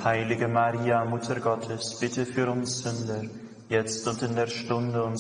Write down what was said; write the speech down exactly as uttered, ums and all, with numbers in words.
Heilige Maria, Mutter Gottes, bitte für uns Sünder, jetzt und in der Stunde